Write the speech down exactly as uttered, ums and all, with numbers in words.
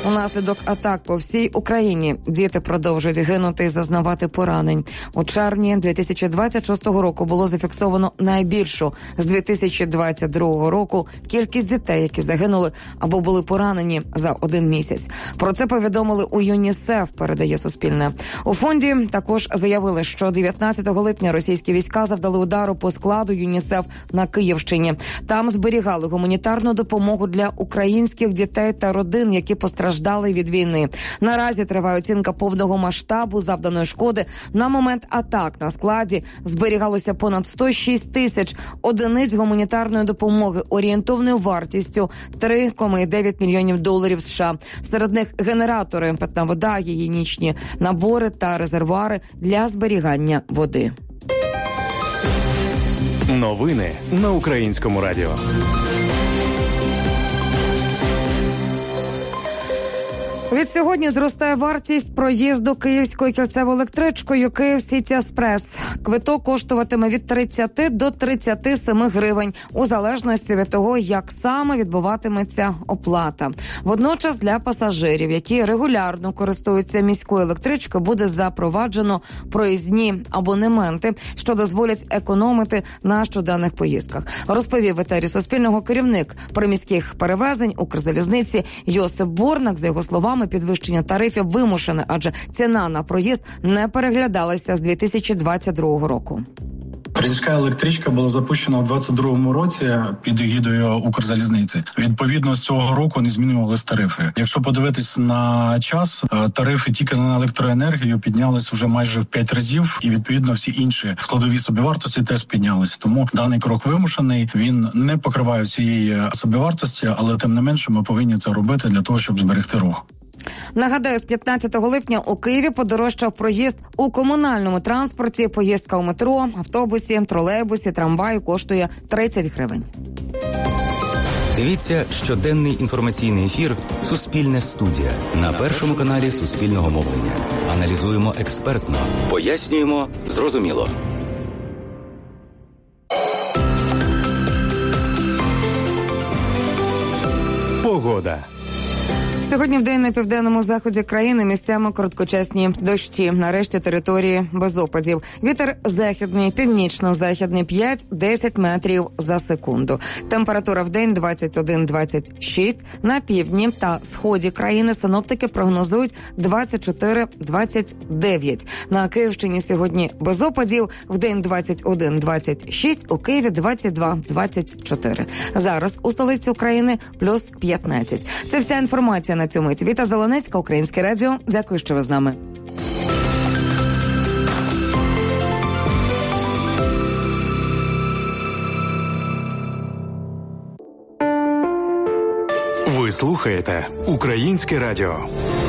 Унаслідок атак по всій Україні діти продовжують гинути і зазнавати поранень. У червні дві тисячі двадцять шостого року було зафіксовано найбільшу з дві тисячі двадцять другого року кількість дітей, які загинули або були поранені за один місяць. Про це повідомили у ЮНІСЕФ, передає Суспільне. У фонді також заявили, що дев'ятнадцятого липня російські війська завдали удару по складу ЮНІСЕФ на Київщині. Там зберігали гуманітарну допомогу для українських дітей та родин, які постраждали від війни. Наразі триває оцінка повного масштабу завданої шкоди. На момент атак на складі зберігалося понад сто шість тисяч одиниць гуманітарної допомоги орієнтовною вартістю три цілих дев'ять мільйонів доларів США. Серед них генератори, питна вода, гігієнічні набори та резервуари для зберігання води. Новини на Українському радіо. Від сьогодні зростає вартість проїзду київською кільцевою електричкою «Київ Сіті Експрес». Квиток коштуватиме від тридцяти до тридцяти семи гривень, у залежності від того, як саме відбуватиметься оплата. Водночас для пасажирів, які регулярно користуються міською електричкою, буде запроваджено проїзні абонементи, що дозволять економити на щоденних поїздках. Розповів в етері Суспільного керівник приміських перевезень Укрзалізниці Йосип Борнак. За його словами, підвищення тарифів вимушене, адже ціна на проїзд не переглядалася з дві тисячі двадцять другого року. Приміська електричка була запущена у двадцять другому році під егідою Укрзалізниці. Відповідно, з цього року не змінювалися тарифи. Якщо подивитись на час, тарифи тільки на електроенергію піднялись вже майже в п'ять разів, і відповідно всі інші складові собівартості теж піднялися. Тому даний крок вимушений, він не покриває всієї собівартості, але тим не менше ми повинні це робити для того, щоб зберегти рух. Нагадаю, з п'ятнадцятого липня у Києві подорожчав проїзд у комунальному транспорті. Поїздка у метро, автобусі, тролейбусі, трамваї коштує тридцять гривень. Дивіться щоденний інформаційний ефір «Суспільне студія» на Першому каналі Суспільного мовлення. Аналізуємо експертно, пояснюємо зрозуміло. Погода. Сьогодні вдень на південному заході країни місцями короткочасні дощі. Нарешті території без опадів. Вітер західний, північно-західний п'ять-десять метрів за секунду. Температура вдень двадцять один - двадцять шість. На півдні та сході країни синоптики прогнозують двадцять чотири - двадцять дев'ять. На Київщині сьогодні без опадів. Вдень двадцять один - двадцять шість. У Києві двадцять два - двадцять чотири. Зараз у столиці України плюс п'ятнадцять. Це вся інформація на цю мить. Віта Зеленецька, Українське радіо. Дякую, що ви з нами. Ви слухаєте Українське радіо.